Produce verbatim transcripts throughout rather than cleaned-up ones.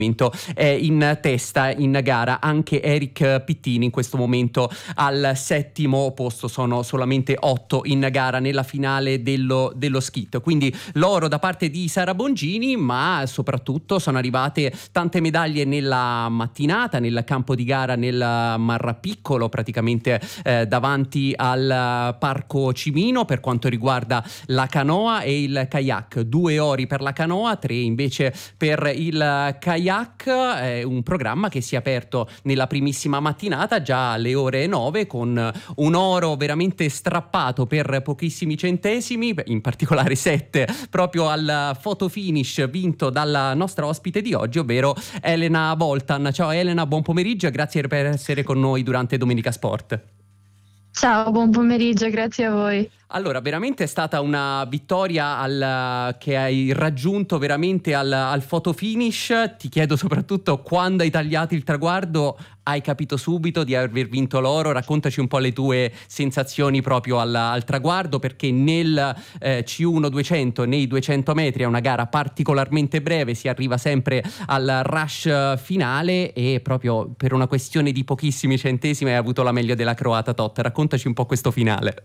È in testa in gara anche Eric Pittini in questo momento al settimo posto, sono solamente otto in gara nella finale dello, dello skit, quindi l'oro da parte di Sara Bongini, ma soprattutto sono arrivate tante medaglie nella mattinata, nel campo di gara nel Mar Piccolo, praticamente eh, davanti al Parco Cimino per quanto riguarda la canoa e il kayak, due ori per la canoa, tre invece per il kayak. È un programma che si è aperto nella primissima mattinata già alle ore nove con un oro veramente strappato per pochissimi centesimi, in particolare sette proprio al photo finish vinto dalla nostra ospite di oggi, ovvero Elena Voltan. Ciao Elena, buon pomeriggio e grazie per essere con noi durante Domenica Sport. Ciao, buon pomeriggio, grazie a voi. Allora, veramente è stata una vittoria al, che hai raggiunto veramente al, al photo finish. Ti chiedo soprattutto quando hai tagliato il traguardo, hai capito subito di aver vinto l'oro? Raccontaci un po' le tue sensazioni proprio al, al traguardo, perché nel eh, C uno duecento, nei duecento metri, è una gara particolarmente breve, si arriva sempre al rush finale e proprio per una questione di pochissimi centesimi hai avuto la meglio della croata Tot. Raccontaci un po' questo finale.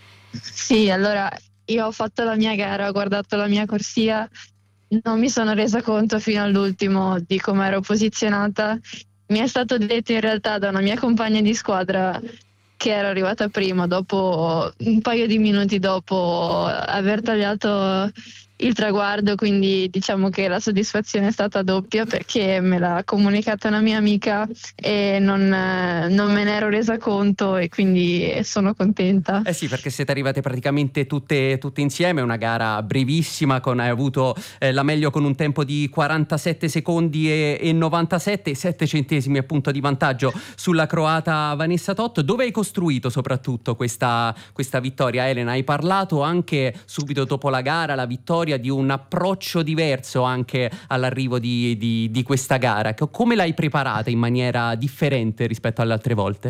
Sì, allora io ho fatto la mia gara, ho guardato la mia corsia, non mi sono resa conto fino all'ultimo di come ero posizionata. Mi è stato detto in realtà da una mia compagna di squadra che ero arrivata prima, dopo un paio di minuti dopo aver tagliato il traguardo, quindi diciamo che la soddisfazione è stata doppia perché me l'ha comunicata una mia amica e non, non me ne ero resa conto e quindi sono contenta. Eh sì, perché siete arrivate praticamente tutte, tutte insieme, una gara brevissima, con, hai avuto eh, la meglio con un tempo di quarantasette secondi e, e novantasette, sette centesimi appunto di vantaggio sulla croata Vanessa Tot. Dove hai costruito soprattutto questa, questa vittoria, Elena? Hai parlato anche subito dopo la gara, la vittoria, di un approccio diverso anche all'arrivo di, di, di questa gara. Come l'hai preparata in maniera differente rispetto alle altre volte?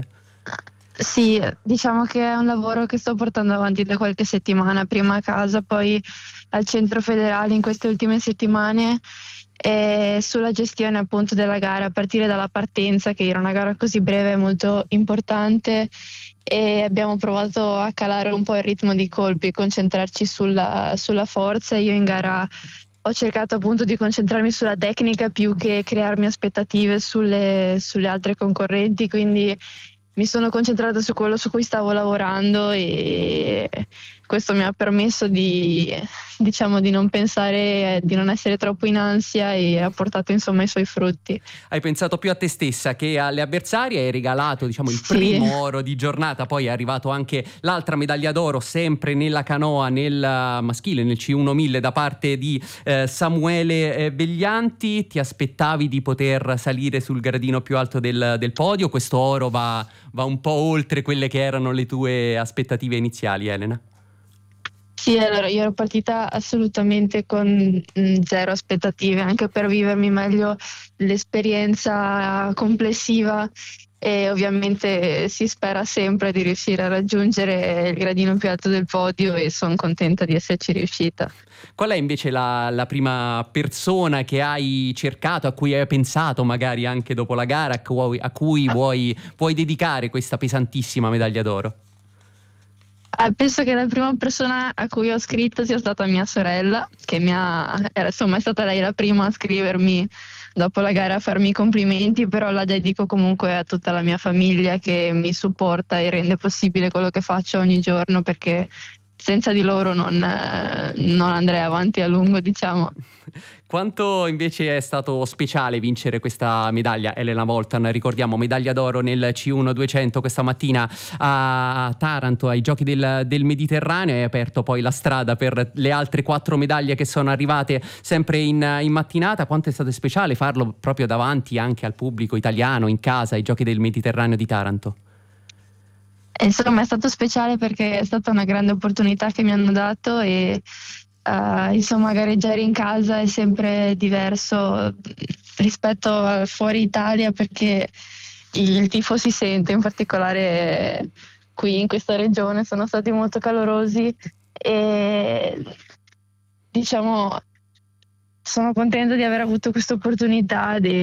Sì, diciamo che è un lavoro che sto portando avanti da qualche settimana, prima a casa, poi al centro federale in queste ultime settimane, e sulla gestione appunto della gara, a partire dalla partenza, che era una gara così breve e molto importante, e abbiamo provato a calare un po' il ritmo di colpi, concentrarci sulla, sulla forza. Io in gara ho cercato appunto di concentrarmi sulla tecnica più che crearmi aspettative sulle, sulle altre concorrenti, quindi mi sono concentrata su quello su cui stavo lavorando e questo mi ha permesso di, diciamo, di non pensare, di non essere troppo in ansia e ha portato insomma i suoi frutti. Hai pensato più a te stessa che alle avversarie, hai regalato diciamo il Sì. primo oro di giornata, poi è arrivato anche l'altra medaglia d'oro sempre nella canoa, nel maschile, nel C uno mille da parte di eh, Samuele eh, Veglianti. Ti aspettavi di poter salire sul gradino più alto del, del podio? Questo oro va, va un po' oltre quelle che erano le tue aspettative iniziali, Elena? Sì, allora io ero partita assolutamente con mh, zero aspettative, anche per vivermi meglio l'esperienza complessiva, e ovviamente si spera sempre di riuscire a raggiungere il gradino più alto del podio e sono contenta di esserci riuscita. Qual è invece la, la prima persona che hai cercato, a cui hai pensato magari anche dopo la gara, a cui, a cui vuoi, vuoi dedicare questa pesantissima medaglia d'oro? Eh, penso che la prima persona a cui ho scritto sia stata mia sorella, che mi ha, era, insomma, è stata lei la prima a scrivermi dopo la gara, a farmi i complimenti, però la dedico comunque a tutta la mia famiglia che mi supporta e rende possibile quello che faccio ogni giorno, perché senza di loro non, eh, non andrei avanti a lungo, diciamo. Quanto invece è stato speciale vincere questa medaglia, Elena Voltan? Ricordiamo, medaglia d'oro nel C uno duecento questa mattina a Taranto ai Giochi del, del Mediterraneo. Hai aperto poi la strada per le altre quattro medaglie che sono arrivate sempre in, in mattinata. Quanto è stato speciale farlo proprio davanti anche al pubblico italiano, in casa, ai Giochi del Mediterraneo di Taranto? Insomma, è stato speciale perché è stata una grande opportunità che mi hanno dato e uh, insomma, gareggiare in casa è sempre diverso rispetto a fuori Italia, perché il tifo si sente, in particolare qui in questa regione sono stati molto calorosi e diciamo sono contenta di aver avuto questa opportunità di